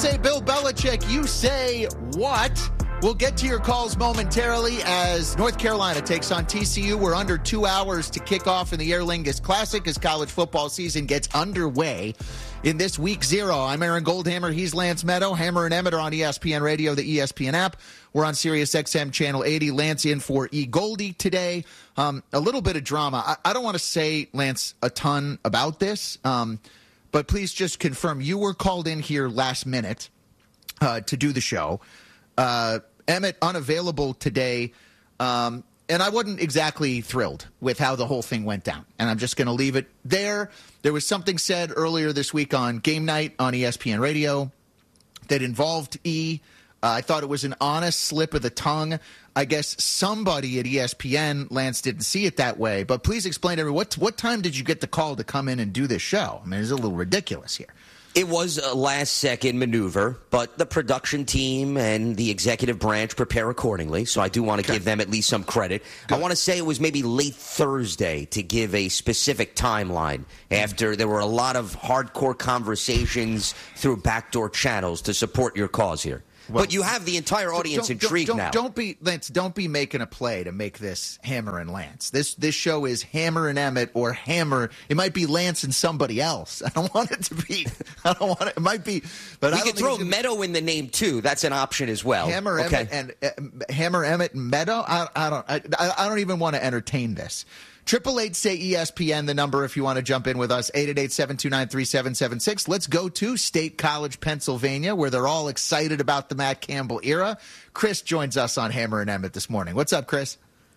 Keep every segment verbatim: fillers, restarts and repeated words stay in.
Say Bill Belichick, you say what? We'll get to your calls momentarily as North Carolina takes on T C U. We're under two hours to kick off in the Aer Lingus Classic as college football season gets underway in this week zero. I'm Aaron Goldhammer. He's Lance Meadow. Hammer and Emmett are on E S P N Radio, the E S P N app. We're on Sirius X M Channel eighty. Lance in for E. Goldie today. Um, a little bit of drama. I, I don't want to say, Lance, a ton about this, um, but please just confirm. You were called in here last minute uh, to do the show. Uh, Emmett unavailable today, um, and I wasn't exactly thrilled with how the whole thing went down, and I'm just going to leave it there. There was something said earlier this week on Game Night on E S P N Radio that involved E. Uh, I thought it was an honest slip of the tongue. I guess somebody at E S P N, Lance, didn't see it that way, but please explain to me, what, what time did you get the call to come in and do this show? I mean, it's a little ridiculous here. It was a last-second maneuver, but the production team and the executive branch prepare accordingly, so I do want to okay. give them at least some credit. Good. I want to say it was maybe late Thursday to give a specific timeline after there were a lot of hardcore conversations through backdoor channels to support your cause here. Well, but you have the entire audience don't, intrigued don't, now. Don't be, Lance, don't be making a play to make this Hammer and Lance. This this show is Hammer and Emmett or Hammer. It might be Lance and somebody else. I don't want it to be. I don't want it. It might be. But we I could throw Meadow in the name too. That's an option as well. Hammer okay. Emmett and uh, Hammer Emmett and Meadow. I, I don't. I, I don't even want to entertain this. Triple eight say E S P N, the number if you want to jump in with us, eight eight eight, seven two nine, three seven seven six. Let's go to State College, Pennsylvania, where they're all excited about the Matt Campbell era. Chris joins us on Hammer and Emmett this morning. What's up, Chris?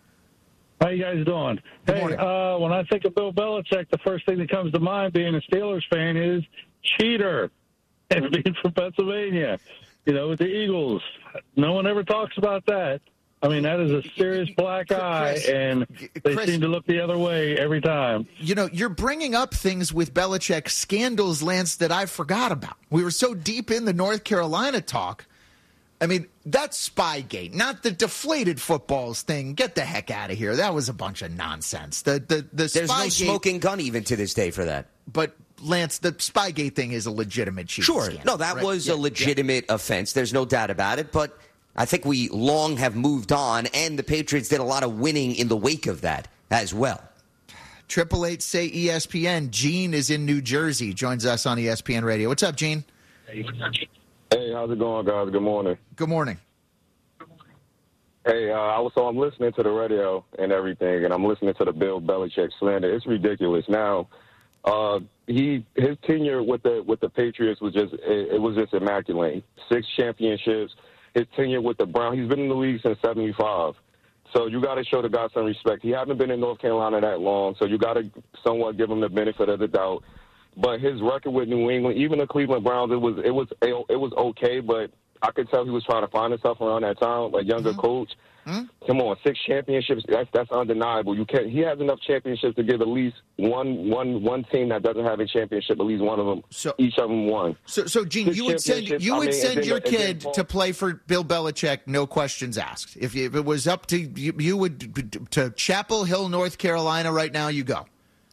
How you guys doing? Good hey, morning. Uh, when I think of Bill Belichick, the first thing that comes to mind, being a Steelers fan, is cheater. And being from Pennsylvania, you know, with the Eagles. No one ever talks about that. I mean, that is a serious black eye, Chris, and they Chris, seem to look the other way every time. You know, you're bringing up things with Belichick scandals, Lance, that I forgot about. We were so deep in the North Carolina talk. I mean, that's Spygate, not the deflated footballs thing. Get the heck out of here. That was a bunch of nonsense. The the the There's Spygate, no smoking gun even to this day for that. But Lance, the Spygate thing is a legitimate cheating Sure. scandal. No, that right? was yeah, a legitimate yeah. offense. There's no doubt about it. But I think we long have moved on, and the Patriots did a lot of winning in the wake of that as well. Triple eight say E S P N. Gene is in New Jersey. Joins us on E S P N Radio. What's up, Gene? Hey, how's it going, guys? Good morning. Good morning. Hey, uh, I was so I'm listening to the radio and everything, and I'm listening to the Bill Belichick slander. It's ridiculous. Now, uh, he his tenure with the with the Patriots was just it, it was just immaculate. Six championships. His tenure with the Browns. He's been in the league since seventy-five. So you got to show the guy some respect. He hasn't been in North Carolina that long, so you got to somewhat give him the benefit of the doubt. But his record with New England, even the Cleveland Browns, it was it was it was okay, but I could tell he was trying to find himself around that time, a younger mm-hmm. coach. Mm-hmm. Come on, six championships, that's that's undeniable. You can't he has enough championships to give at least one one one team that doesn't have a championship, at least one of them, so, each of them won. So so Gene, six you would send you would I mean, send then, your kid then, to play for Bill Belichick, no questions asked. If, if it was up to you, you would to Chapel Hill, North Carolina right now, you go.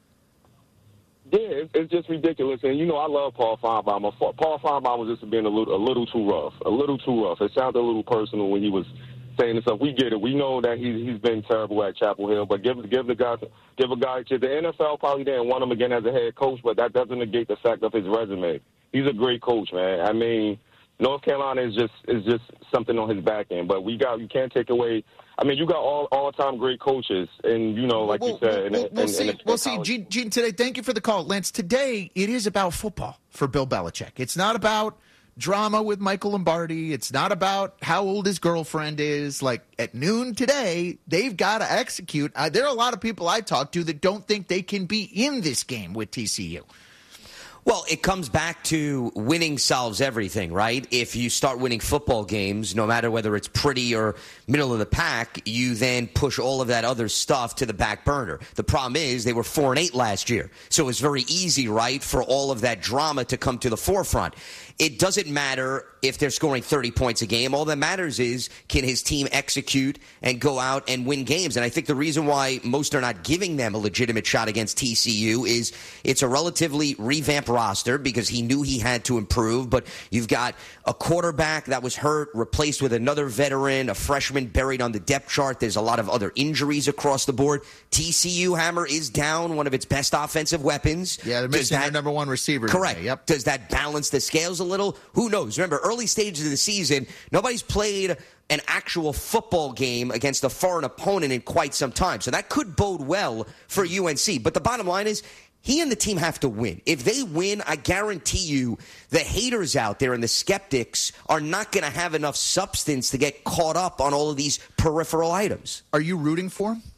Yeah, it's, it's just ridiculous. And, you know, I love Paul Feinbaum. Paul Feinbaum was just being a little, a little too rough, a little too rough. It sounded a little personal when he was saying this stuff. We get it. We know that he's, he's been terrible at Chapel Hill, but give give the guy, give a guy, the N F L probably didn't want him again as a head coach, but that doesn't negate the fact of his resume. He's a great coach, man. I mean, North Carolina is just is just something on his back end, but we got you can't take away. I mean, you got all all time great coaches, and you know, like we'll, you said, we'll, in, we'll in, see. in, in we'll see, Gene, Gene. Today, thank you for the call, Lance. Today, it is about football for Bill Belichick. It's not about drama with Michael Lombardi. It's not about how old his girlfriend is. Like at noon today, they've got to execute. Uh, there are a lot of people I talk to that don't think they can be in this game with T C U. Well, it comes back to winning solves everything, right? If you start winning football games, no matter whether it's pretty or middle of the pack, you then push all of that other stuff to the back burner. The problem is they were four and eight last year, so it's very easy, right, for all of that drama to come to the forefront. It doesn't matter if they're scoring thirty points a game. All that matters is can his team execute and go out and win games. And I think the reason why most are not giving them a legitimate shot against T C U is it's a relatively revamped roster because he knew he had to improve, but you've got a quarterback that was hurt, replaced with another veteran, a freshman buried on the depth chart. There's a lot of other injuries across the board. T C U, Hammer, is down one of its best offensive weapons. Yeah, they're missing that, their number one receiver. Correct. Today. Yep. Does that balance the scales a little? Who knows? Remember, early stages of the season, nobody's played an actual football game against a foreign opponent in quite some time. So that could bode well for U N C. But the bottom line is, he and the team have to win. If they win, I guarantee you the haters out there and the skeptics are not going to have enough substance to get caught up on all of these peripheral items. Are you rooting for him?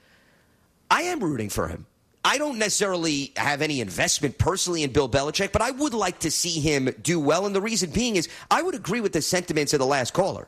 I am rooting for him. I don't necessarily have any investment personally in Bill Belichick, but I would like to see him do well. And the reason being is I would agree with the sentiments of the last caller.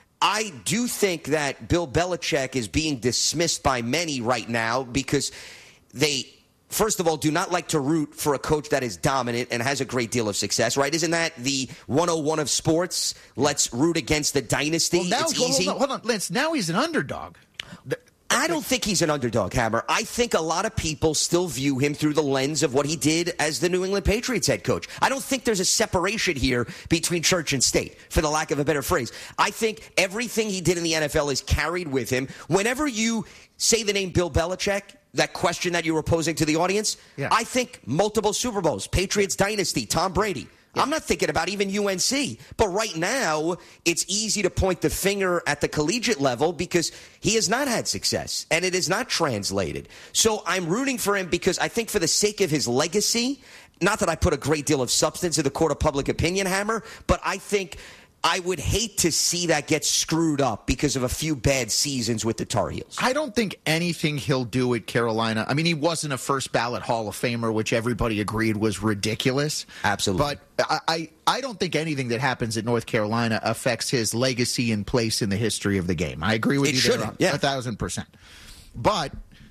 I do think that Bill Belichick is being dismissed by many right now because they, first of all, do not like to root for a coach that is dominant and has a great deal of success, right? Isn't that the one oh one of sports? Let's root against the dynasty. Well, now, it's hold easy. on, hold on, Lance. Now he's an underdog. The- I don't think he's an underdog, Hammer. I think a lot of people still view him through the lens of what he did as the New England Patriots head coach. I don't think there's a separation here between church and state, for the lack of a better phrase. I think everything he did in the N F L is carried with him. Whenever you say the name Bill Belichick, that question that you were posing to the audience, yeah. I think multiple Super Bowls, Patriots dynasty, Tom Brady. Yeah. I'm not thinking about even U N C. But right now, it's easy to point the finger at the collegiate level because he has not had success, and it is not translated. So I'm rooting for him because I think for the sake of his legacy, not that I put a great deal of substance in the court of public opinion, Hammer, but I think I would hate to see that get screwed up because of a few bad seasons with the Tar Heels. I don't think anything he'll do at Carolina. I mean, he wasn't a first ballot Hall of Famer, which everybody agreed was ridiculous. Absolutely. But I, I, I don't think anything that happens at North Carolina affects his legacy and place in the history of the game. I agree with it you shouldn't. there Yeah. a thousand percent. But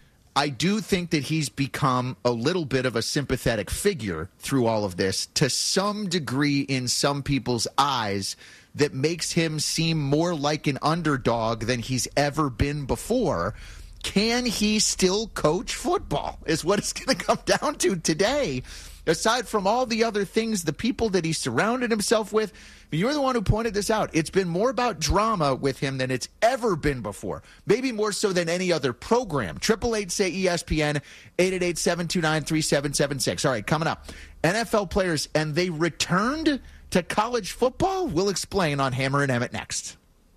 I do think that he's become a little bit of a sympathetic figure through all of this to some degree in some people's eyes that makes him seem more like an underdog than he's ever been before. Can he still coach football is what it's going to come down to today. Aside from all the other things, the people that he surrounded himself with, you're the one who pointed this out. It's been more about drama with him than it's ever been before. Maybe more so than any other program. Triple eight say E S P N, eight eight eight, seven two nine, three seven seven six. All right, coming up. N F L players, and they returned to college football? We'll explain on Hammer and Emmett next.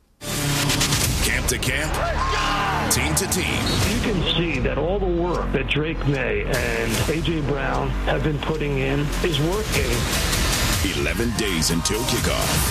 Camp to camp, team to team. You can see that all the work that Drake May and A J. Brown have been putting in is working. eleven days until kickoff.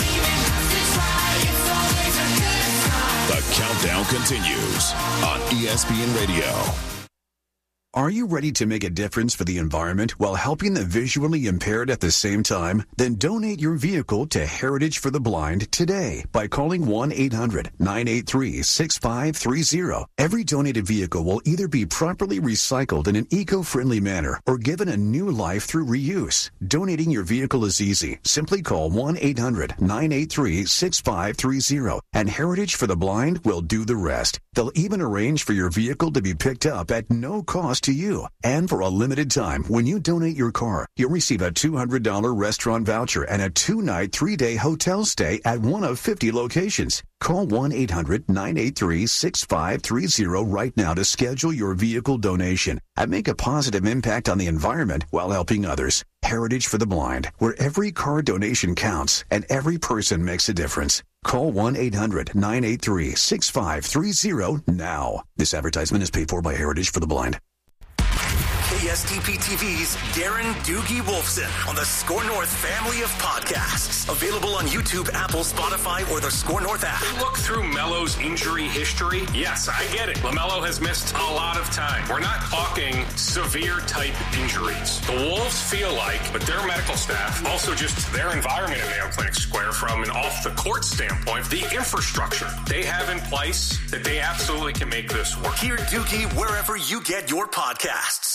The countdown continues on E S P N Radio. Are you ready to make a difference for the environment while helping the visually impaired at the same time? Then donate your vehicle to Heritage for the Blind today by calling one eight hundred, nine eight three, six five three zero. Every donated vehicle will either be properly recycled in an eco-friendly manner or given a new life through reuse. Donating your vehicle is easy. Simply call one eight hundred, nine eight three, six five three zero and Heritage for the Blind will do the rest. They'll even arrange for your vehicle to be picked up at no cost to you. And for a limited time, when you donate your car, you'll receive a two hundred dollars restaurant voucher and a two-night, three-day hotel stay at one of fifty locations. Call one eight hundred, nine eight three, six five three zero right now to schedule your vehicle donation and make a positive impact on the environment while helping others. Heritage for the Blind, where every car donation counts and every person makes a difference. Call one eight hundred, nine eight three, six five three zero now. This advertisement is paid for by Heritage for the Blind. K S T P T V's Darren Doogie Wolfson on the Score North family of podcasts. Available on YouTube, Apple, Spotify, or the Score North app. Look through Melo's injury history. Yes, I get it. LaMelo has missed a lot of time. We're not talking severe type injuries. The Wolves feel like, but their medical staff, also just their environment in Mayo Clinic Square from an off the court standpoint, the infrastructure they have in place that they absolutely can make this work. Hear Doogie wherever you get your podcasts.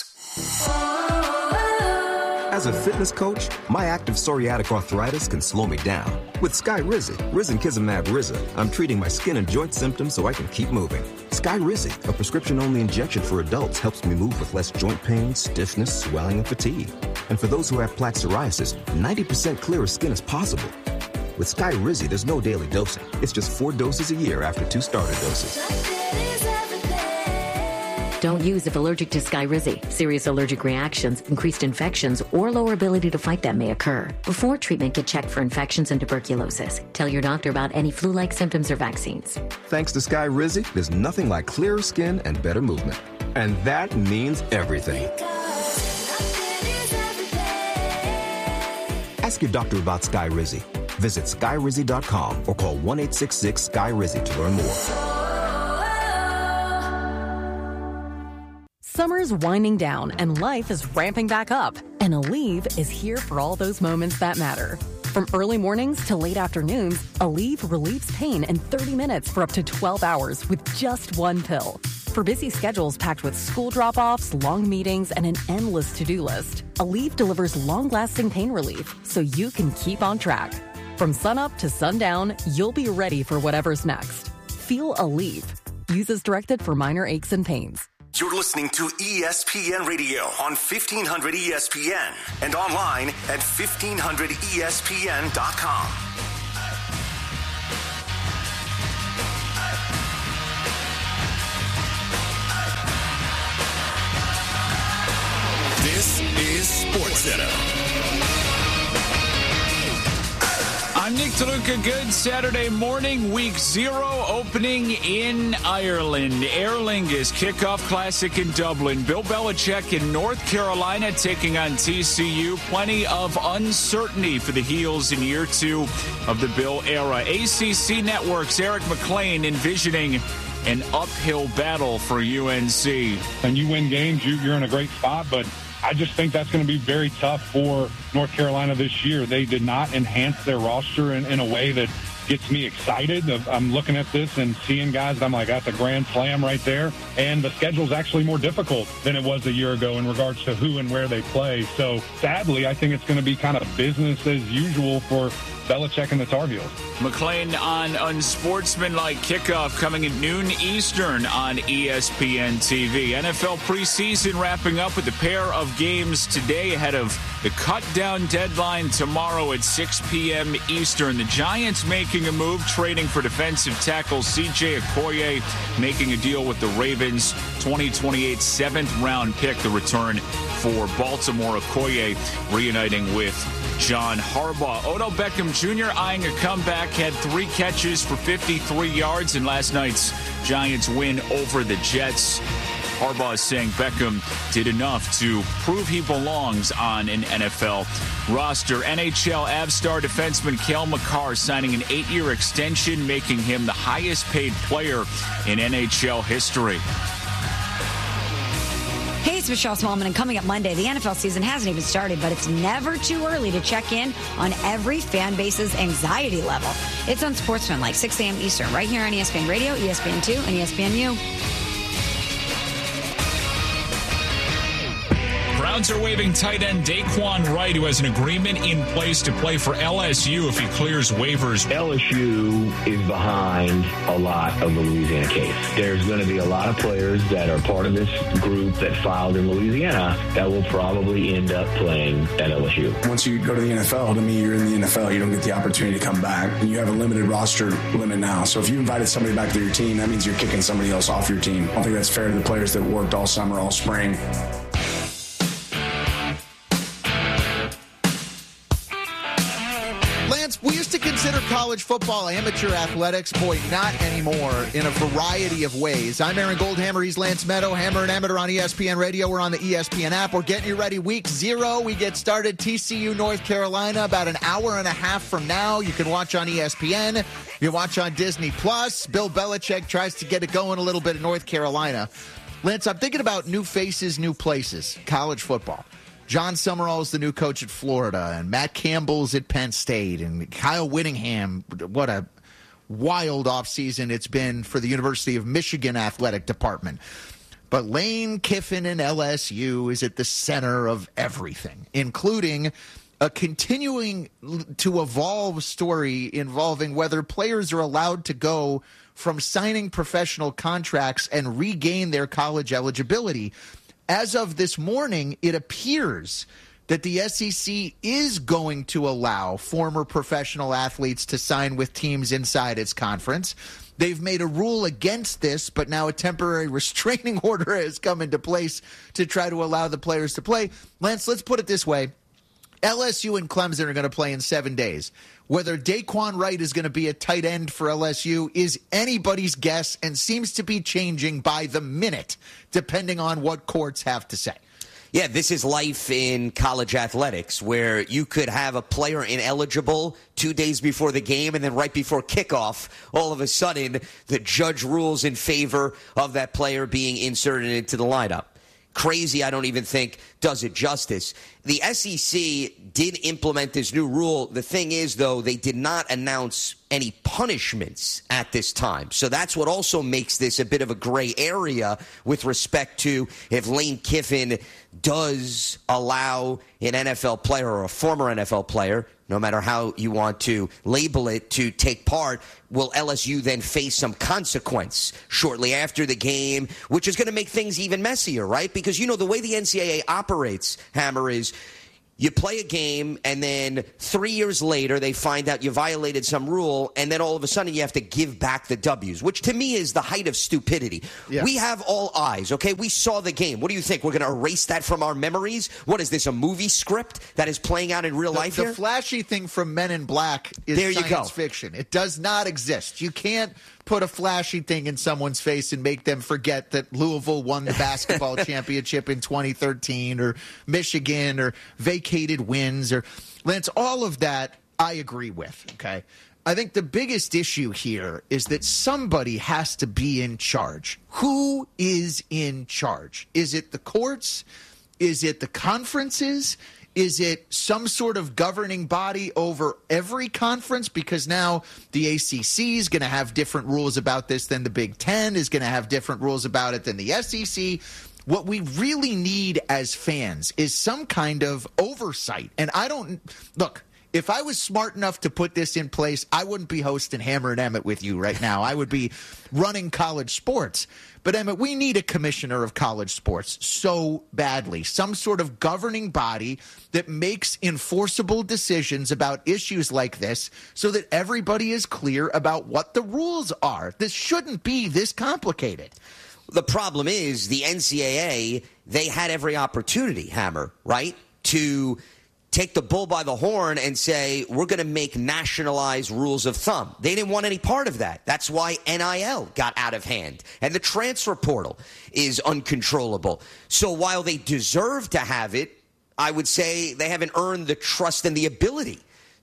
As a fitness coach, my active psoriatic arthritis can slow me down. With Skyrizi, Risankizumab Riza, I'm treating my skin and joint symptoms so I can keep moving. Skyrizi, a prescription-only injection for adults, helps me move with less joint pain, stiffness, swelling, and fatigue. And for those who have plaque psoriasis, ninety percent clearer skin is possible. With Skyrizi, there's no daily dosing. It's just four doses a year after two starter doses. Don't use if allergic to Skyrizi. Serious allergic reactions, increased infections, or lower ability to fight them may occur. Before treatment, get checked for infections and tuberculosis. Tell your doctor about any flu-like symptoms or vaccines. Thanks to Skyrizi, there's nothing like clearer skin and better movement. And that means everything. Ask your doctor about Skyrizi. Visit Skyrizi dot com or call one eight six six Sky Rizzi to learn more. Summer's winding down and life is ramping back up. And Aleve is here for all those moments that matter. From early mornings to late afternoons, Aleve relieves pain in thirty minutes for up to twelve hours with just one pill. For busy schedules packed with school drop-offs, long meetings, and an endless to-do list, Aleve delivers long-lasting pain relief so you can keep on track. From sunup to sundown, you'll be ready for whatever's next. Feel Aleve. Use as directed for minor aches and pains. You're listening to E S P N Radio on fifteen hundred E S P N and online at fifteen hundred E S P N dot com. This is SportsCenter. I'm Nick DeLuca. Good Saturday morning, week zero, opening in Ireland. Aer Lingus Kickoff Classic in Dublin. Bill Belichick in North Carolina taking on T C U. Plenty of uncertainty for the Heels in year two of the Bill era. A C C Network's Eric McLean envisioning an uphill battle for U N C. And you win games, you, you're in a great spot, but I just think that's going to be very tough for North Carolina this year. They did not enhance their roster in, in a way that gets me excited. I'm looking at this and seeing guys, I'm like, that's a grand slam right there. And the schedule's actually more difficult than it was a year ago in regards to who and where they play. So sadly, I think it's going to be kind of business as usual for Belichick and the Tar Heels. McLean on Unsportsmanlike Kickoff coming at noon Eastern on E S P N T V. N F L preseason wrapping up with a pair of games today ahead of the cut-down deadline tomorrow at six p.m. Eastern. The Giants making a move, trading for defensive tackle C J Okoye, making a deal with the Ravens. twenty twenty-eight seventh-round pick, the return for Baltimore. Okoye reuniting with John Harbaugh. Odell Beckham Junior eyeing a comeback, had three catches for fifty-three yards in last night's Giants win over the Jets. Harbaugh is saying Beckham did enough to prove he belongs on an N F L roster. N H L Avs star defenseman Cale Makar signing an eight-year extension, making him the highest-paid player in N H L history. Hey, it's Michelle Smallman, and coming up Monday, the N F L season hasn't even started, but it's never too early to check in on every fan base's anxiety level. It's on Sportsman, six a.m. Eastern, right here on E S P N Radio, E S P N two, and E S P N U. Browns are waiving tight end Daquan Wright, who has an agreement in place to play for L S U if he clears waivers. L S U is behind a lot of the Louisiana case. There's going to be a lot of players that are part of this group that filed in Louisiana that will probably end up playing at L S U. Once you go to the N F L, to me, you're in the N F L. You don't get the opportunity to come back. And you have a limited roster limit now. So if you invited somebody back to your team, that means you're kicking somebody else off your team. I don't think that's fair to the players that worked all summer, all spring. We used to consider college football amateur athletics. Boy, not anymore in a variety of ways. I'm Aaron Goldhammer. He's Lance Meadow. Hammer and Emmett are on E S P N Radio. We're on the E S P N app. We're getting you ready. Week zero. We get started. T C U, North Carolina, about an hour and a half from now. You can watch on E S P N. You can watch on Disney Plus. Bill Belichick tries to get it going a little bit in North Carolina. Lance, I'm thinking about new faces, new places, college football. John Summerall's the new coach at Florida, and Matt Campbell's at Penn State, and Kyle Whittingham. What a wild offseason it's been for the University of Michigan athletic department. But Lane Kiffin and L S U is at the center of everything, including a continuing to evolve story involving whether players are allowed to go from signing professional contracts and regain their college eligibility. As of this morning, it appears that the S E C is going to allow former professional athletes to sign with teams inside its conference. They've made a rule against this, but now a temporary restraining order has come into place to try to allow the players to play. Lance, let's put it this way. L S U and Clemson are going to play in seven days. Whether Daquan Wright is going to be a tight end for L S U is anybody's guess and seems to be changing by the minute, depending on what courts have to say. Yeah, this is life in college athletics where you could have a player ineligible two days before the game, and then right before kickoff, all of a sudden, the judge rules in favor of that player being inserted into the lineup. Crazy, I don't even think does it justice. The S E C did implement this new rule. The thing is, though, they did not announce any punishments at this time. So that's what also makes this a bit of a gray area with respect to if Lane Kiffin does allow an N F L player or a former N F L player, no matter how you want to label it, to take part, will L S U then face some consequence shortly after the game, which is going to make things even messier, right? Because, you know, the way the N C double A operates, Hammer, is you play a game, and then three years later, they find out you violated some rule, and then all of a sudden you have to give back the W's, which to me is the height of stupidity. Yeah. We have all eyes, okay? We saw the game. What do you think? We're going to erase that from our memories? What is this, a movie script that is playing out in real the, life the here? The flashy thing from Men in Black is there you science go. fiction. It does not exist. You can't put a flashy thing in someone's face and make them forget that Louisville won the basketball championship in twenty thirteen, or Michigan, or vacated wins, or Lance, all of that I agree with, okay? I think the biggest issue here is that somebody has to be in charge. Who is in charge? Is it the courts? Is it the conferences? Is it some sort of governing body over every conference? Because now the A C C is going to have different rules about this than the Big Ten, is going to have different rules about it than the S E C. What we really need as fans is some kind of oversight. And I don't – look, if I was smart enough to put this in place, I wouldn't be hosting Hammer and Emmett with you right now. I would be running college sports. But, Emmett, we need a commissioner of college sports so badly, some sort of governing body that makes enforceable decisions about issues like this so that everybody is clear about what the rules are. This shouldn't be this complicated. The problem is the N C double A, they had every opportunity, Hammer, right, to take the bull by the horn and say, we're going to make nationalized rules of thumb. They didn't want any part of that. That's why N I L got out of hand. And the transfer portal is uncontrollable. So while they deserve to have it, I would say they haven't earned the trust and the ability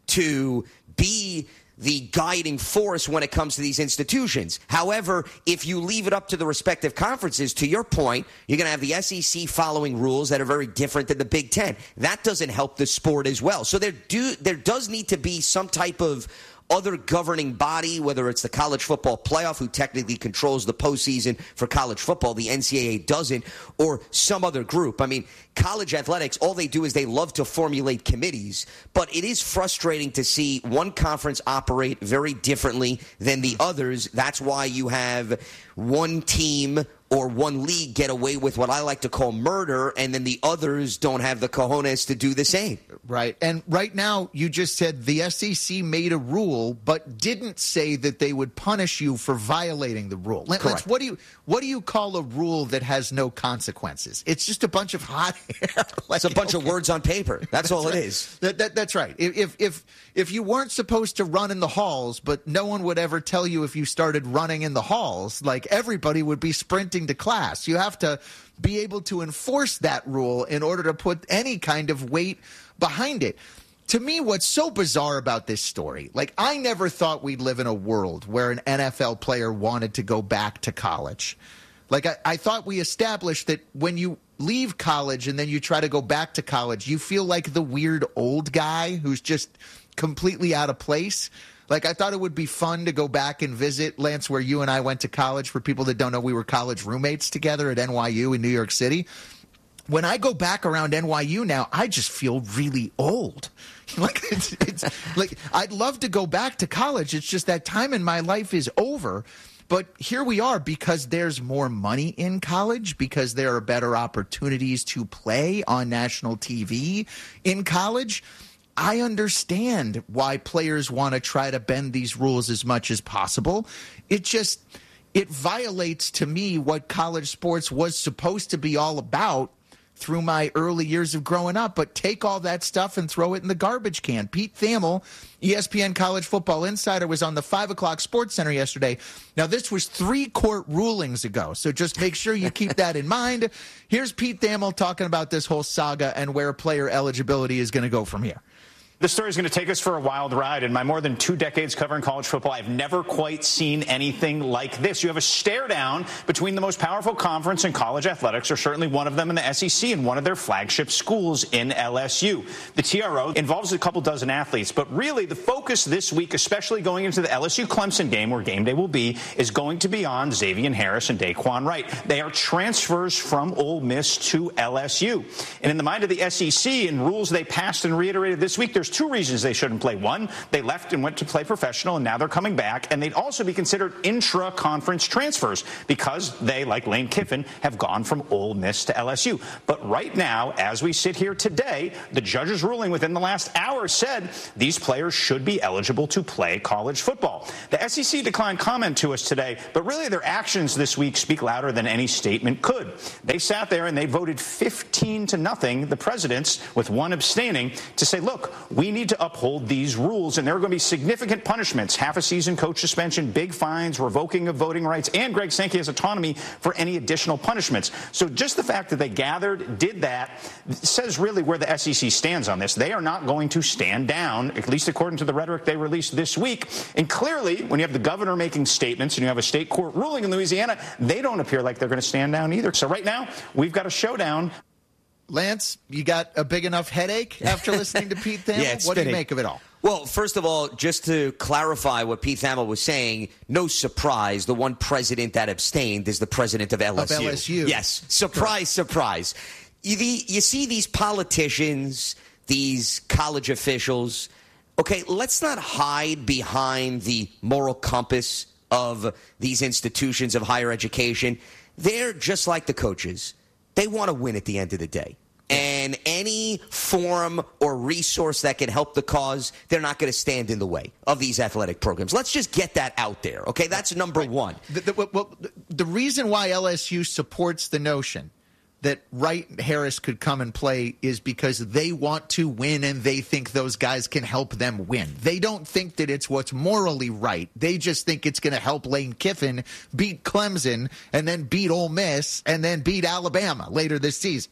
to be the guiding force when it comes to these institutions. However, if you leave it up to the respective conferences, to your point, you're going to have the S E C following rules that are very different than the Big Ten. That doesn't help the sport as well. So there do there does need to be some type of other governing body, whether it's the college football playoff, who technically controls the postseason for college football, the N C double A doesn't, or some other group. I mean, college athletics, all they do is they love to formulate committees, but it is frustrating to see one conference operate very differently than the others. That's why you have one team or one league get away with what I like to call murder, and then the others don't have the cojones to do the same. Right. And right now, you just said the S E C made a rule, but didn't say that they would punish you for violating the rule. Lance, Correct. what do you what do you call a rule that has no consequences? It's just a bunch of hot air. Like, it's a bunch okay. of words on paper. That's, that's all right. it is. That, that, that's right. If if if you weren't supposed to run in the halls, but no one would ever tell you if you started running in the halls, like everybody would be sprinting to class. You have to be able to enforce that rule in order to put any kind of weight behind it. To me, what's so bizarre about this story, like I never thought we'd live in a world where an N F L player wanted to go back to college. Like I, I thought we established that when you leave college and then you try to go back to college, you feel like the weird old guy who's just completely out of place. Like, I thought it would be fun to go back and visit, Lance, where you and I went to college. For people that don't know, we were college roommates together at N Y U in New York City. When I go back around N Y U now, I just feel really old. Like, it's, it's like I'd love to go back to college. It's just that time in my life is over. But here we are because there's more money in college, because there are better opportunities to play on national T V in college. I understand why players want to try to bend these rules as much as possible. It just, it violates to me what college sports was supposed to be all about through my early years of growing up. But take all that stuff and throw it in the garbage can. Pete Thamel, E S P N College Football Insider, was on the five o'clock Sports Center yesterday. Now, this was three court rulings ago, so just make sure you keep that in mind. Here's Pete Thamel talking about this whole saga and where player eligibility is going to go from here. This story is going to take us for a wild ride. In my more than two decades covering college football, I've never quite seen anything like this. You have a stare down between the most powerful conference in college athletics, or certainly one of them in the S E C, and one of their flagship schools in L S U. The T R O involves a couple dozen athletes, but really the focus this week, especially going into the L S U-Clemson game, where game day will be, is going to be on Xavier Harris and Daquan Wright. They are transfers from Ole Miss to L S U. And in the mind of the S E C and rules they passed and reiterated this week, there's two reasons they shouldn't play. One, they left and went to play professional, and now they're coming back. And they'd also be considered intra-conference transfers because they, like Lane Kiffin, have gone from Ole Miss to L S U. But right now, as we sit here today, the judge's ruling within the last hour said these players should be eligible to play college football. The S E C declined comment to us today, but really their actions this week speak louder than any statement could. They sat there and they voted fifteen to nothing, the presidents, with one abstaining, to say, look, we need to uphold these rules, and there are going to be significant punishments, half a season coach suspension, big fines, revoking of voting rights, and Greg Sankey has autonomy for any additional punishments. So just the fact that they gathered, did that, says really where the S E C stands on this. They are not going to stand down, at least according to the rhetoric they released this week. And clearly, when you have the governor making statements and you have a state court ruling in Louisiana, they don't appear like they're going to stand down either. So right now, we've got a showdown. Lance, you got a big enough headache after listening to Pete Thamel? Yeah, it's what spinning. do you make of it all? Well, first of all, just to clarify what Pete Thamel was saying, no surprise, the one president that abstained is the president of L S U. Of L S U. Yes. Surprise, surprise. You, the, you see these politicians, these college officials. Okay, let's not hide behind the moral compass of these institutions of higher education. They're just like the coaches. They want to win at the end of the day. And any form or resource that can help the cause, they're not going to stand in the way of these athletic programs. Let's just get that out there, okay? That's number right. one. The, the, well, the reason why L S U supports the notion that Wright and Harris could come and play is because they want to win and they think those guys can help them win. They don't think that it's what's morally right. They just think it's going to help Lane Kiffin beat Clemson and then beat Ole Miss and then beat Alabama later this season.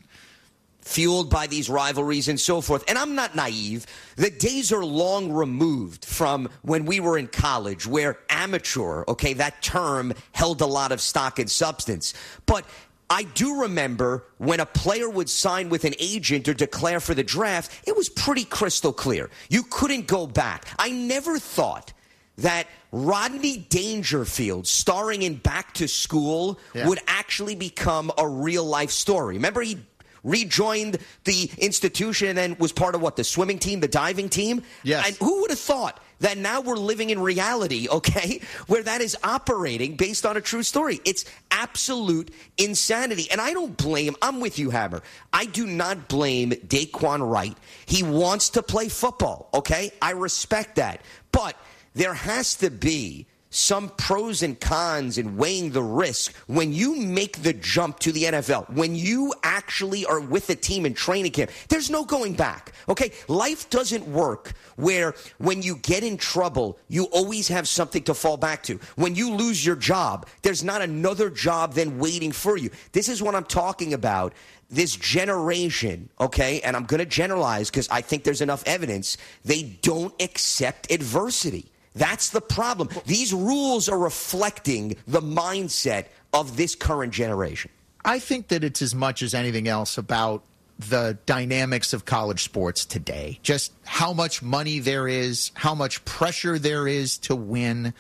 Fueled by these rivalries and so forth. And I'm not naive. The days are long removed from when we were in college where amateur, okay, that term held a lot of stock and substance. But I do remember when a player would sign with an agent or declare for the draft, it was pretty crystal clear. You couldn't go back. I never thought that Rodney Dangerfield starring in Back to School yeah. would actually become a real-life story. Remember, he rejoined the institution and then was part of, what, the swimming team, the diving team? Yes. And who would have thought that now we're living in reality, okay, where that is operating based on a true story? It's absolute insanity. And I don't blame, I'm with you, Hammer. I do not blame Daquan Wright. He wants to play football, okay? I respect that. But there has to be some pros and cons in weighing the risk when you make the jump to the N F L, when you actually are with a team in training camp. There's no going back, okay? Life doesn't work where when you get in trouble, you always have something to fall back to. When you lose your job, there's not another job then waiting for you. This is what I'm talking about. This generation, okay, and I'm going to generalize because I think there's enough evidence, they don't accept adversity. That's the problem. These rules are reflecting the mindset of this current generation. I think that it's as much as anything else about the dynamics of college sports today. Just how much money there is, how much pressure there is to win.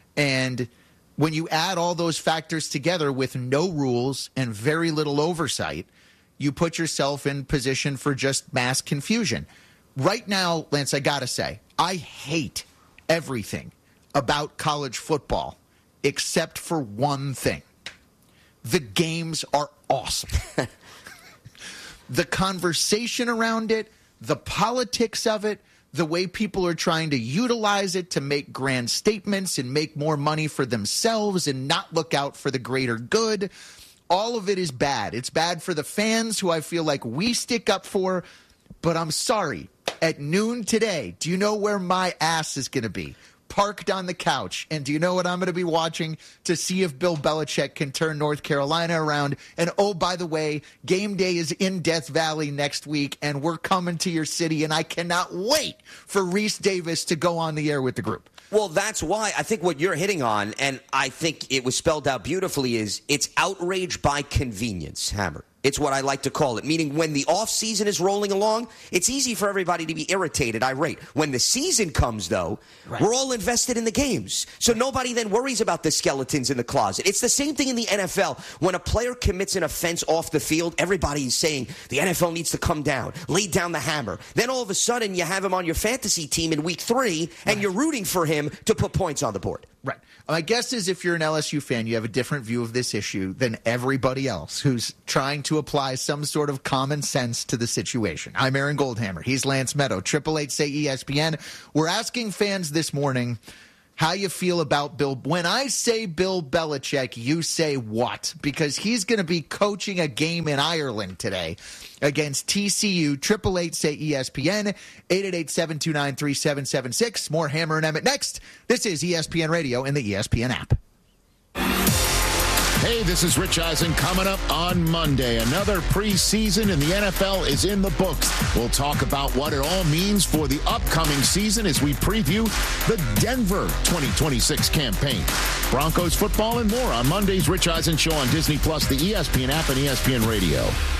And when you add all those factors together with no rules and very little oversight, you put yourself in position for just mass confusion. Right now, Lance, I got to say, I hate everything about college football except for one thing. The games are awesome. The conversation around it, the politics of it, the way people are trying to utilize it to make grand statements and make more money for themselves and not look out for the greater good. All of it is bad. It's bad for the fans who I feel like we stick up for. But I'm sorry. At noon today, do you know where my ass is going to be? Parked on the couch. And do you know what I'm going to be watching to see if Bill Belichick can turn North Carolina around? And oh, by the way, game day is in Death Valley next week, and we're coming to your city, and I cannot wait for Reese Davis to go on the air with the group. Well, that's why I think what you're hitting on, and I think it was spelled out beautifully, is it's outrage by convenience, Hammer. It's what I like to call it, meaning when the offseason is rolling along, it's easy for everybody to be irritated, irate. When the season comes, though, right. We're all invested in the games. So nobody then worries about the skeletons in the closet. It's the same thing in the N F L. When a player commits an offense off the field, everybody's saying the N F L needs to come down, lay down the hammer. Then all of a sudden you have him on your fantasy team in week three, and right. You're rooting for him to put points on the board. Right. My guess is if you're an L S U fan, you have a different view of this issue than everybody else who's trying to apply some sort of common sense to the situation. I'm Aaron Goldhammer. He's Lance Meadow. Triple Eight say E S P N. We're asking fans this morning how you feel about Bill. When I say Bill Belichick, you say what? Because he's going to be coaching a game in Ireland today against T C U. Triple Eight say E S P N. eight eight eight, seven two nine, three seven seven six. More Hammer and Emmett next. This is E S P N Radio and the E S P N app. Hey, this is Rich Eisen coming up on Monday. Another preseason in the N F L is in the books. We'll talk about what it all means for the upcoming season as we preview the Denver twenty twenty-six campaign. Broncos football and more on Monday's Rich Eisen Show on Disney Plus, the E S P N app, and E S P N Radio.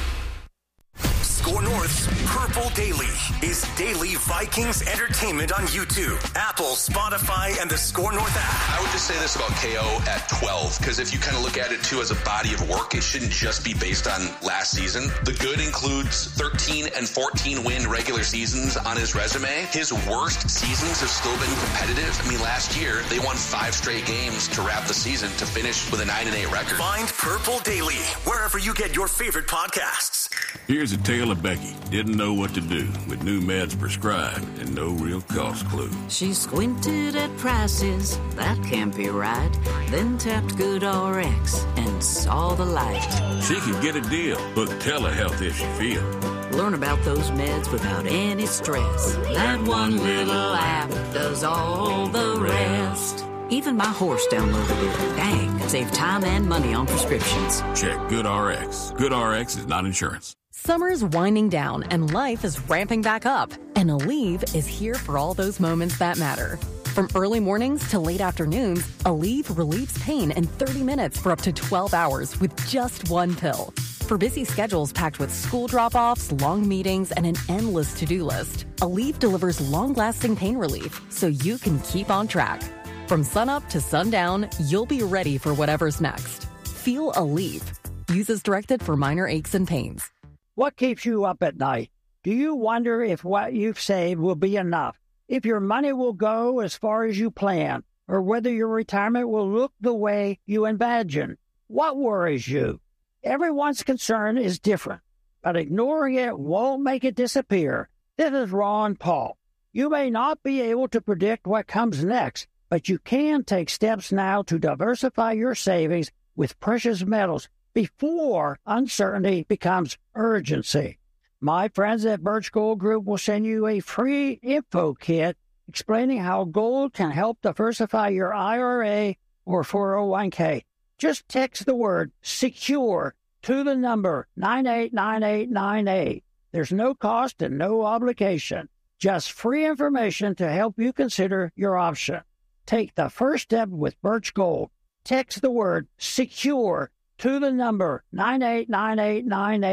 Score North's Purple Daily is daily Vikings entertainment on YouTube, Apple, Spotify, and the Score North app. I would just say this about K O at twelve, because if you kind of look at it, too, as a body of work, it shouldn't just be based on last season. The good includes thirteen and fourteen win regular seasons on his resume. His worst seasons have still been competitive. I mean, last year, they won five straight games to wrap the season to finish with a nine and eight record. Find Purple Daily wherever you get your favorite podcasts. Here's a tale of Becky. Didn't know what to do with new meds prescribed and no real cost clue. She squinted at prices, that can't be right. Then tapped GoodRx and saw the light. She could get a deal. Book telehealth if she feel. Learn about those meds without any stress. That one little app does all the rest. Even my horse downloaded it. Dang, save time and money on prescriptions. Check GoodRx. GoodRx is not insurance. Summer's winding down and life is ramping back up. And Aleve is here for all those moments that matter. From early mornings to late afternoons, Aleve relieves pain in thirty minutes for up to twelve hours with just one pill. For busy schedules packed with school drop-offs, long meetings, and an endless to-do list, Aleve delivers long-lasting pain relief so you can keep on track. From sunup to sundown, you'll be ready for whatever's next. Feel Aleve. Use as directed for minor aches and pains. What keeps you up at night? Do you wonder if what you've saved will be enough? If your money will go as far as you plan? Or whether your retirement will look the way you imagine? What worries you? Everyone's concern is different, but ignoring it won't make it disappear. This is Ron Paul. You may not be able to predict what comes next, but you can take steps now to diversify your savings with precious metals before uncertainty becomes urgency. My friends at Birch Gold Group will send you a free info kit explaining how gold can help diversify your I R A or four oh one k. Just text the word SECURE to the number nine eight nine eight nine eight. There's no cost and no obligation. Just free information to help you consider your option. Take the first step with Birch Gold. Text the word SECURE to the number nine eight nine eight nine eight.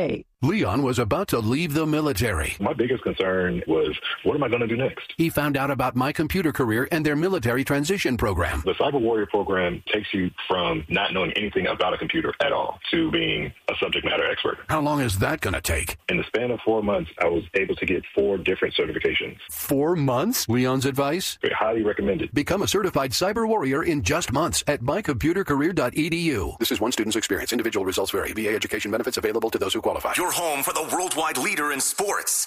Leon was about to leave the military. My biggest concern was, what am I going to do next? He found out about My Computer Career and their military transition program. The Cyber Warrior program takes you from not knowing anything about a computer at all to being a subject matter expert. How long is that going to take? In the span of four months, I was able to get four different certifications. Four months? Leon's advice? Very highly recommended. Become a certified cyber warrior in just months at my computer career dot e d u. This is one student's experience. Individual results vary. V A education benefits available to those who qualify. Your home for the worldwide leader in sports.